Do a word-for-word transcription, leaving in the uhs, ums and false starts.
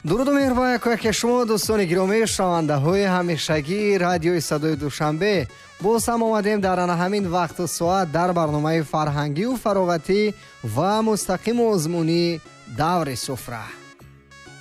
дуруду меҳрубон якояке шумо дӯстони гиромӣ шунавандаҳои ҳамешагии радиои садои душанбе. боз ҳам омадем дар ана ҳамин вақту соат дар барномаи фарҳангиву фароғатӣ ва мустақиму озмунӣ даври суфра.